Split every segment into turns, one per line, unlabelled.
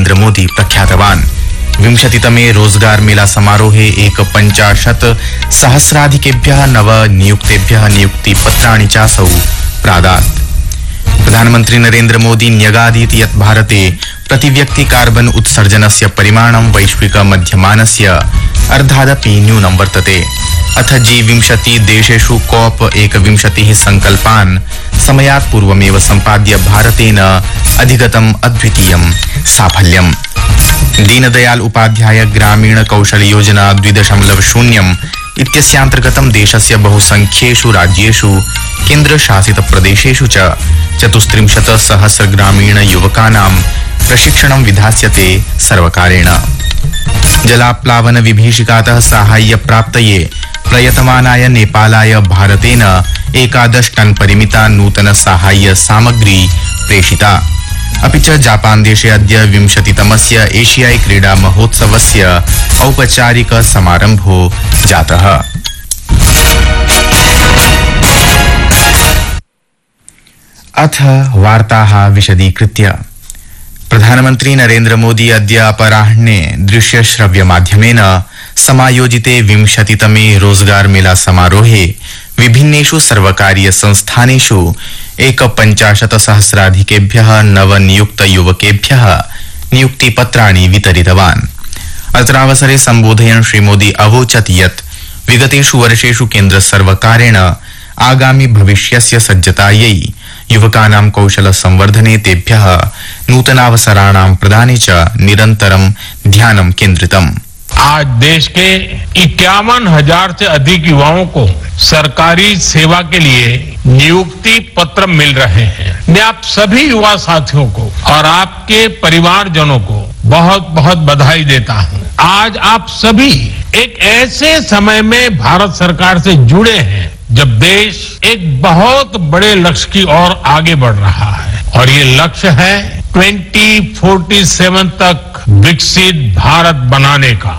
नरेंद्र मोदी प्रख्यातवान्। 20तमे रोजगार मेला समारोहे 51,000,000 नवनियुक्तेभ्यः नियुक्तिपत्राणि चासौ प्रादात्। प्रधानमन्त्री नरेंद्र मोदी न्यगादीत् यत् भारते प्रतिव्यक्ति कार्बन उत्सर्जनस्य परिमाणं वैश्विक मध्यमानस्य अर्धादपि न्यूनं वर्तते। अथ G20 देशेषु COP21 संकल्पान् समयात् पूर्वमेव सम्पाद्य भारतेन अधिगतम् अद्वितीयं साफल्यम्। दीनदयाल उपाध्याय ग्रामीण कौशल योजना 2.0 इत्यस्यान्तर्गतं देशस्य बहुसंख्येषु राज्येषु केन्द्रशासित प्रदेशेषु च 34,000 ग्रामीण युवकानां प्रशिक्षणं विधास्यते सर्वकारेण। जलाप्लावन विभीषिकातः साहाय्य प्राप्तये प्रयतमानाय नेपालाय भारतेन 11 टन परिमिता नूतन साहाय्य सामग्री प्रेषिता। अपि च जापान देशे अद्य 20तमस्य एशियाई क्रीडा महोत्सवस्य औपचारिक समारम्भो जातः। अथ वार्ताः विशदीकृत्य। प्रधानमन्त्री नरेंद्र मोदी अद्य अपराह्णे दृश्य श्रव्य माध्यमेन समायोजिते 20तमे रोजगार मेला समारोहे विभिन्नेषु सर्वकारीय संस्थानेषु 51,000,000 नवनियुक्त युवकेभ्यः नियुक्तिपत्राणि वितरितवान्। अत्रावसरे सम्बोधयन् श्रीमोदी अवोचत् यत् विगतेषु वर्षेषु केन्द्र सर्वकारेण आगामि भविष्यस्य सज्जतायै युवकानां कौशल संवर्धने तेभ्यः नूतनावसराणां प्रदाने च निरन्तरं ध्यानं केन्द्रितम्।
आज देश के 51,000 से अधिक युवाओं को सरकारी सेवा के लिए नियुक्ति पत्र मिल रहे हैं। मैं आप सभी युवा साथियों को और आपके परिवारजनों को बहुत बहुत बधाई देता हूं। आज आप सभी एक ऐसे समय में भारत सरकार से जुड़े हैं जब देश एक बहुत बड़े लक्ष्य की ओर आगे बढ़ रहा है और ये लक्ष्य है 2047 तक विकसित भारत बनाने का।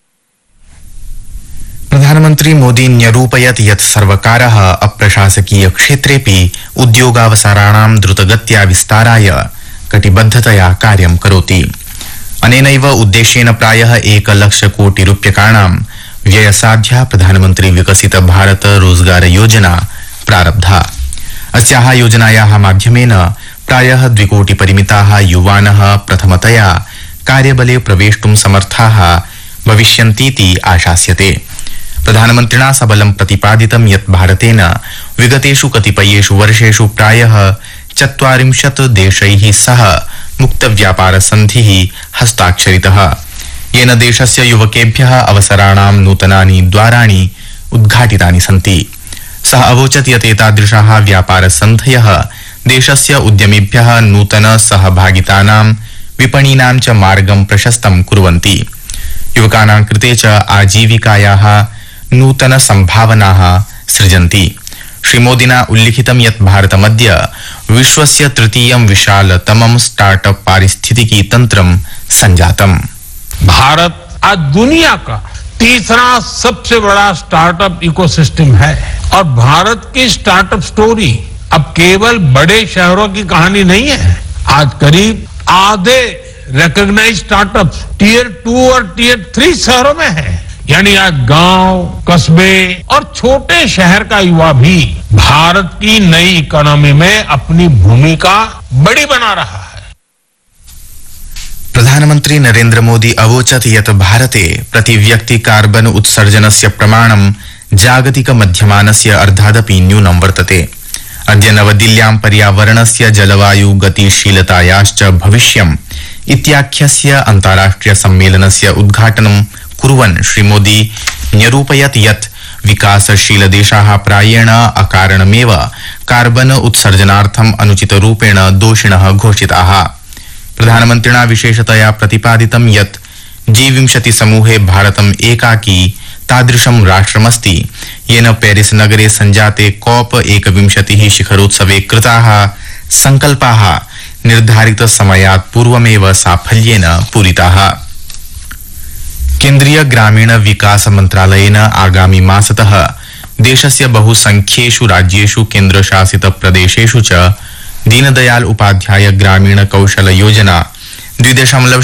प्रधानमन्त्री मोदी न्यरूपयत् यत् सर्वकारः अप्रशासकीय क्षेत्रेऽपि उद्योगावसराणां द्रुतगत्या विस्ताराय कटिबद्धतया कार्यं करोति। अनेनैव उद्देश्येन प्रायः 1,00,000 कोटि रूप्यकाणां व्ययसाध्या प्रधानमन्त्री विकसित भारत रोजगार योजना प्रारब्धा। अस्याः योजनायाः माध्यमेन प्रायः 2 कोटि परिमिताः युवानः प्रथमतया कार्यबले प्रवेष्टुं समर्थाः भविष्यन्तीति आशास्यते। प्रधानमन्त्रिणा सबलं प्रतिपादितं यत् भारतेन विगतेषु कतिपयेषु वर्षेषु प्रायः 40 देशैः सह मुक्तव्यापार सन्धिः हस्ताक्षरितः, येन देशस्य युवकेभ्यः अवसराणां नूतनानि द्वाराणि उद्घाटितानि सन्ति। सः अवोचत् यत् एतादृशाः व्यापार सन्धयः देशस्य उद्यमिभ्यः नूतन सहभागितानां विपणीनां च मार्गं प्रशस्तं कुर्वन्ति। युवकानां कृते च आजीविकायाः नूतन संभावनाः सृजन्ति। श्रीमोदिना उल्लिखितं यत् भारतमद्य विश्वस्य तृतीयं विशालतमं स्टार्टअप पारिस्थितिकी तंत्रं संजातम्।
भारत आज दुनिया का तीसरा सबसे बड़ा स्टार्टअप इकोसिस्टम है और भारत की स्टार्टअप स्टोरी अब केवल बड़े शहरों की कहानी नहीं है। आज करीब आधे रिकॉग्नाइज्ड स्टार्टअप टियर 2 और टियर 3 शहरों में है। यानी आज गांव, कस्बे और छोटे शहर का युवा भी भारत की नई इकोनॉमी में अपनी भूमिका बड़ी बना रहा है।
प्रधानमन्त्री नरेंद्र मोदी अवोचत् यत् भारते प्रतिव्यक्ति कार्बन उत्सर्जनस्य प्रमाणं जागतिक मध्यमानस्य अर्धादपि न्यूनं वर्तते। अद्य नवदिल्ल्यां पर्यावरणस्य जलवायु गतिशीलतायाश्च भविष्यम् इत्याख्यस्य अन्ताराष्ट्रिय सम्मेलनस्य उद्घाटनं कुर्वन् श्रीमोदी न्यरूपयत् यत् विकासशील देशाः प्रायेण अकारणमेव कार्बन उत्सर्जनार्थम् अनुचितरूपेण दोषिणः घोषिताः। प्रधानमन्त्रिणा विशेषतया प्रतिपादितं यत् G20 समूहे भारतम् एकाकी तादृशं राष्ट्रमस्ति येन पेरिस नगरे संजाते COP21 शिखरोत्सवे कृताः संकल्पाः निर्धारित समयात् पूर्वमेव साफल्येन पूरिताः। केन्द्रीय ग्रामीण विकास मन्त्रालयेन आगामि मासतः देशस्य बहुसंख्येषु राज्येषु केन्द्रशासित प्रदेशेषु च दीनदयाल उपाध्याय ग्रामीण कौशल योजना 2.0